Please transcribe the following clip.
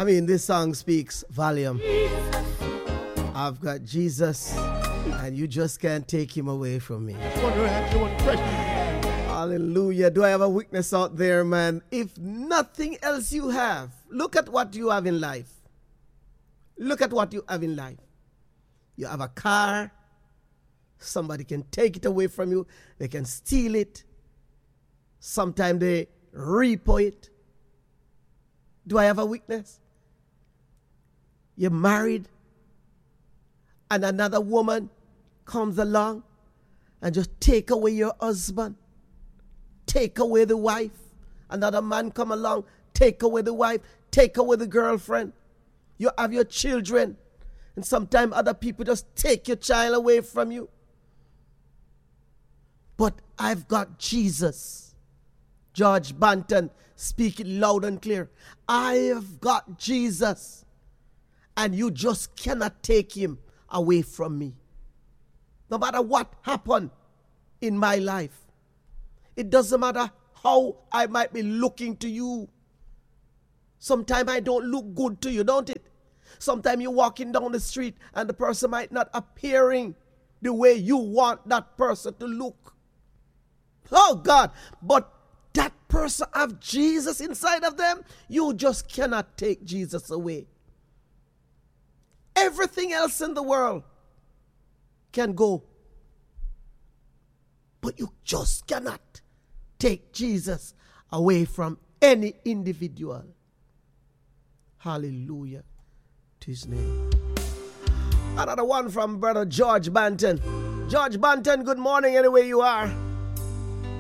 mean, this song speaks volume. I've got Jesus, and you just can't take him away from me. Hallelujah. Do I have a witness out there, man? If nothing else you have, look at what you have in life. Look at what you have in life. You have a car. Somebody can take it away from you. They can steal it. Sometimes they repo it. Do I have a witness? You're married, and another woman comes along and just take away your husband. Take away the wife. Another man come along, take away the wife, take away the girlfriend. You have your children, and sometimes other people just take your child away from you. But I've got Jesus. George Banton speaking loud and clear. I've got Jesus, and you just cannot take him away from me. No matter what happened in my life, it doesn't matter how I might be looking to you. Sometimes I don't look good to you, don't it? Sometimes you're walking down the street and the person might not appearing the way you want that person to look. Oh God, but that person have Jesus inside of them. You just cannot take Jesus away. Everything else in the world can go, but you just cannot take Jesus away from any individual. Hallelujah to his name. Another one from Brother George Banton. George Banton, good morning anywhere you are.